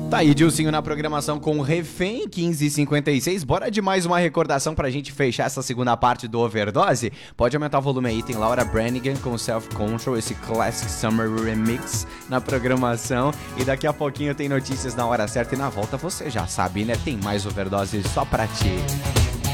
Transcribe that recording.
Tá aí, Dilcinho na programação com o Refém, 15h56. Bora de mais uma recordação pra gente fechar essa segunda parte do Overdose? Pode aumentar o volume aí, tem Laura Branigan com Self Control, esse Classic Summer Remix na programação. E daqui a pouquinho tem notícias na hora certa e na volta você já sabe, né? Tem mais Overdose só pra ti.